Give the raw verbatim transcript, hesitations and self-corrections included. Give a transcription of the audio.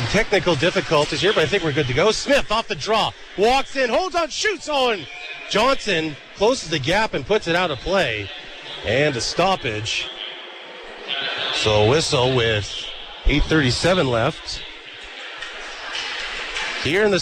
technical difficulties here, but I think we're good to go. Smith off the draw, walks in, holds on, shoots on. Johnson closes the gap and puts it out of play. And a stoppage. So a whistle with eight thirty-seven left. Here in the